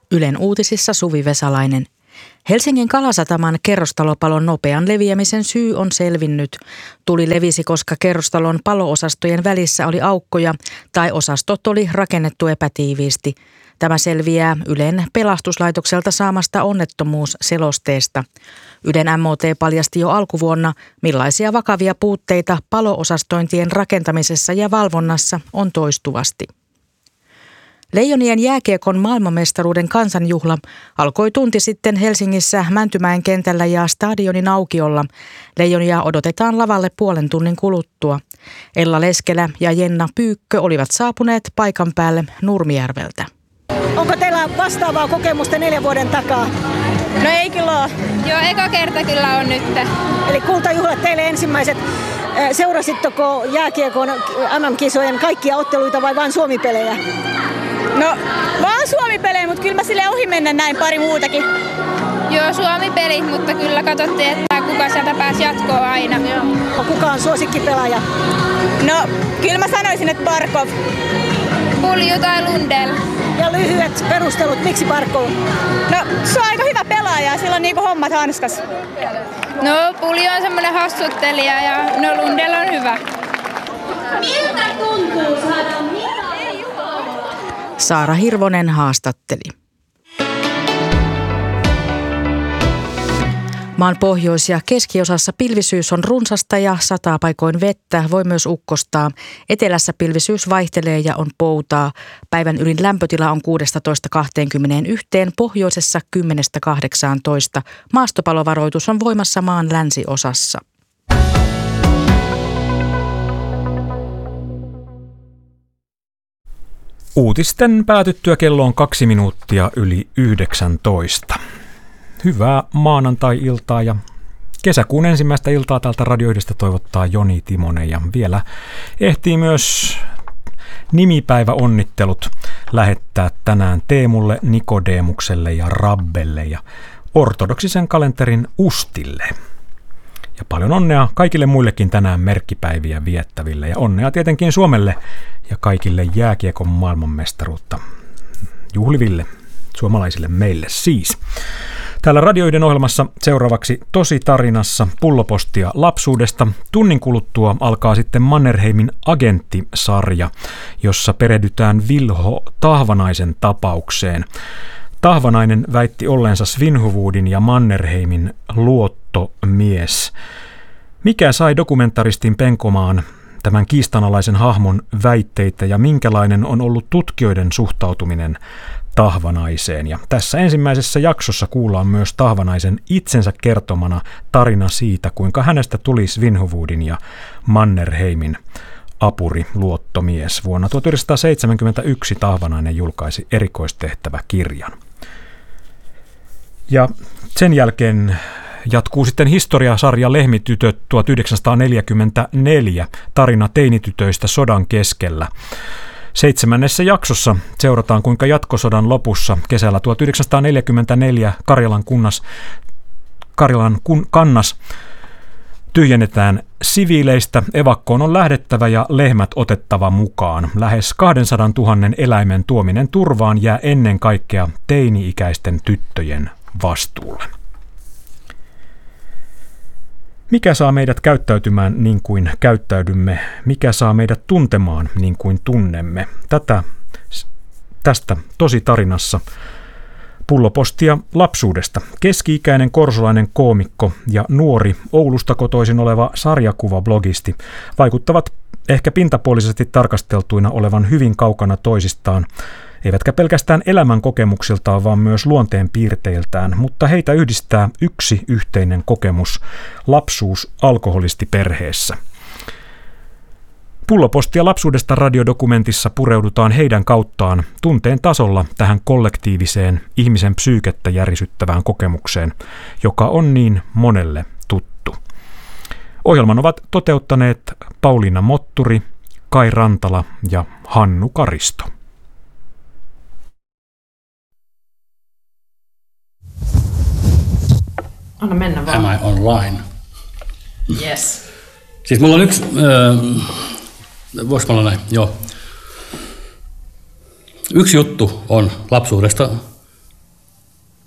Ylen uutisissa Suvi Vesalainen. Helsingin Kalasataman kerrostalopalon nopean leviämisen syy on selvinnyt. Tuli levisi, koska kerrostalon palo-osastojen välissä oli aukkoja tai osastot oli rakennettu epätiiviisti. Tämä selviää Ylen pelastuslaitokselta saamasta onnettomuusselosteesta. Ylen MOT paljasti jo alkuvuonna, millaisia vakavia puutteita palo-osastointien rakentamisessa ja valvonnassa on toistuvasti. Leijonien jääkiekon maailmanmestaruuden kansanjuhla alkoi tunti sitten Helsingissä Mäntymäen kentällä ja stadionin aukiolla. Leijonia odotetaan lavalle puolen tunnin kuluttua. Ella Leskelä ja Jenna Pyykkö olivat saapuneet paikan päälle Nurmijärveltä. Onko teillä vastaavaa kokemusta 4 vuoden takaa? No ei kyllä ole. Joo, eka kerta kyllä on nyt. Eli kultajuhlat teille ensimmäiset. Seurasitteko jääkiekon MM-kisojen kaikkia otteluita vai vain Suomi-pelejä? No, vaan Suomi-pelejä, mutta kyllä mä sille ohi mennä näin pari muutakin. Joo, Suomi-pelit, mutta kyllä katsottiin, että kuka sieltä pääsi jatkoon aina. Joo. Kuka on suosikkipelaaja? No, kyllä mä sanoisin, että Barkov. Pulju tai Lundell. Ja lyhyet perustelut, miksi Barkov? No, se on aika hyvä pelaaja, sillä on niinku hommat hanskas. No, Pulju on semmoinen hassuttelija ja no Lundell on hyvä. Miltä tuntuu saada mitään? Saara Hirvonen haastatteli. Maan pohjois- ja keskiosassa pilvisyys on runsasta ja sataa paikoin vettä, voi myös ukkostaa. Etelässä pilvisyys vaihtelee ja on poutaa. Päivän ylin lämpötila on 16-21, pohjoisessa 10-18. Maastopalovaroitus on voimassa maan länsiosassa. Uutisten päätyttyä kello on 2 minuuttia yli 19. Hyvää maanantai-iltaa ja kesäkuun ensimmäistä iltaa täältä Radio 1 toivottaa Joni Timonen ja vielä ehtii myös nimipäiväonnittelut lähettää tänään Teemulle, Nikodeemukselle ja Rabbelle ja ortodoksisen kalenterin Ustille. Ja paljon onnea kaikille muillekin tänään merkkipäiviä viettäville ja onnea tietenkin Suomelle ja kaikille jääkiekon maailmanmestaruutta juhliville suomalaisille meille siis. Täällä Radio 1 ohjelmassa seuraavaksi tositarinassa pullopostia lapsuudesta. Tunnin kuluttua alkaa sitten Mannerheimin agenttisarja, jossa perehdytään Vilho Tahvanaisen tapaukseen. Tahvanainen väitti olleensa Svinhuvudin ja Mannerheimin luottomies. Mikä sai dokumentaristin penkomaan tämän kiistanalaisen hahmon väitteitä ja minkälainen on ollut tutkijoiden suhtautuminen Tahvanaiseen? Ja tässä ensimmäisessä jaksossa kuullaan myös Tahvanaisen itsensä kertomana tarina siitä, kuinka hänestä tuli Svinhuvudin ja Mannerheimin apuriluottomies. Vuonna 1971 Tahvanainen julkaisi erikoistehtäväkirjan. Ja sen jälkeen jatkuu sitten historiasarja Lehmitytöt 1944, tarina teinitytöistä sodan keskellä. 7. jaksossa seurataan, kuinka jatkosodan lopussa kesällä 1944 Karjalan kannas tyhjennetään siviileistä, evakkoon on lähdettävä ja lehmät otettava mukaan. Lähes 200 000 eläimen tuominen turvaan jää ennen kaikkea teini-ikäisten tyttöjen vastuulle. Mikä saa meidät käyttäytymään niin kuin käyttäydymme? Mikä saa meidät tuntemaan niin kuin tunnemme? Tästä tositarinassa pullopostia lapsuudesta. Keski-ikäinen korsolainen koomikko ja nuori Oulusta kotoisin oleva sarjakuvablogisti vaikuttavat ehkä pintapuolisesti tarkasteltuina olevan hyvin kaukana toisistaan, eivätkä pelkästään elämän kokemuksiltaan, vaan myös luonteen piirteiltään, mutta heitä yhdistää yksi yhteinen kokemus, lapsuus alkoholistiperheessä. Pullopostia lapsuudesta radiodokumentissa pureudutaan heidän kauttaan tunteen tasolla tähän kollektiiviseen ihmisen psyykettä järisyttävään kokemukseen, joka on niin monelle tuttu. Ohjelman ovat toteuttaneet Pauliina Motturi, Kai Rantala ja Hannu Karisto. Anna mennä vaan. Am I online? Yes. Siis mulla on yksi, voisiko olla näin, joo. Yksi juttu on lapsuudesta,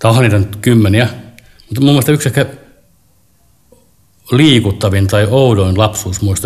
onhan niitä nyt kymmeniä. Mutta mun mielestä yksi ehkä liikuttavin tai oudoin lapsuusmuisto